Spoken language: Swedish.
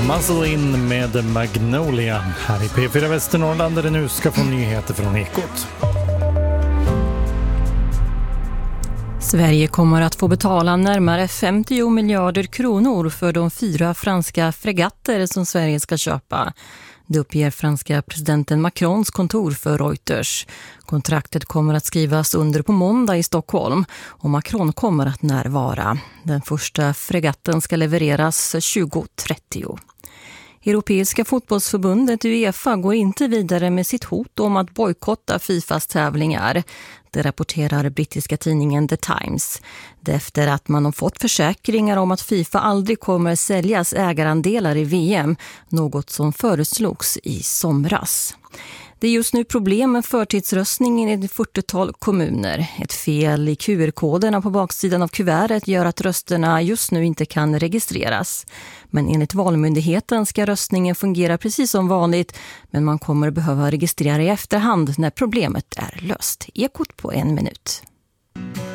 Muzzle-in med Magnolia. Här i P4 Västernorrland där det nu ska få nyheter från Ekot. Sverige kommer att få betala närmare 50 miljarder kronor för de 4 franska fregatter som Sverige ska köpa. Det uppger franska presidenten Macrons kontor för Reuters. Kontraktet kommer att skrivas under på måndag i Stockholm och Macron kommer att närvara. Den första fregatten ska levereras 2030. Europeiska fotbollsförbundet UEFA går inte vidare med sitt hot om att bojkotta FIFAs tävlingar. Det rapporterar brittiska tidningen The Times. Det efter att man har fått försäkringar om att FIFA aldrig kommer säljas ägarandelar i VM, något som föreslogs i somras. Det är just nu problem med förtidsröstningen i ett 40-tal kommuner. Ett fel i QR-koderna på baksidan av kuvertet gör att rösterna just nu inte kan registreras. Men enligt Valmyndigheten ska röstningen fungera precis som vanligt, men man kommer behöva registrera i efterhand när problemet är löst. Ekot på 1 minut.